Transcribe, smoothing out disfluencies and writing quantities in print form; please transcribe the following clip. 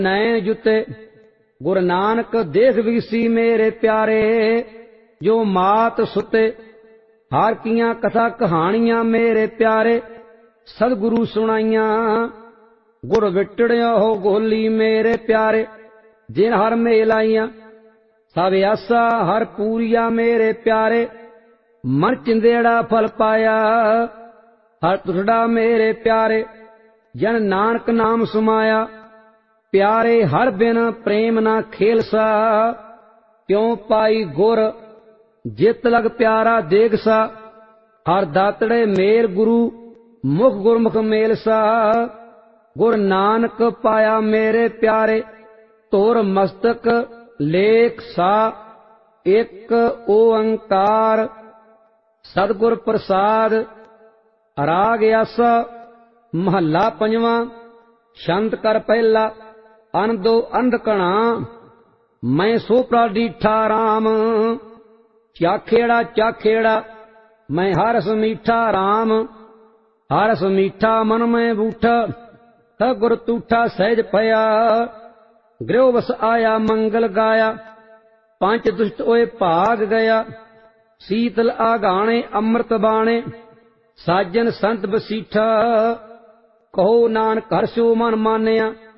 नैन जुते गुरु नानक देख विगसी मेरे प्यारे। जो मात सुते हार कियां कथा कहानियां मेरे प्यारे। सदगुरु सुनाइयां गुर विटड़ियो हो गोली मेरे प्यारे। जिन हर मेलाइयां सब आसा हर पूरिया मेरे प्यारे। मन चिंदेड़ा फल पाया हर तुठड़ा मेरे प्यारे। जन नानक नाम सुमाया प्यारे। हर बिन प्रेम ना खेलसा क्यों पाई गुर जित लग प्यारा देखसा। हर दातड़े मेर गुरु मुख गुरमुख मेलसा। गुर नानक पाया मेरे प्यारे। तोर मस्तक लेख सा एक ओंकार। सतगुर प्रसाद राग आसा। महला पंजवा। छंद कर पहला। अन दो अंधकणा मैं सोपरा डीठा राम। चाखेड़ा चाखेड़ा मैं हरस मीठा राम। हरस मीठा मन में बूठा गुर तूठा सहज पया। गृह बस आया मंगल गाया पंच दुष्ट ओए भाग गया। शीतल आगाणे अमृत बाणे साजन संत बसीठा। कहो नानक हर्षो मन मानिया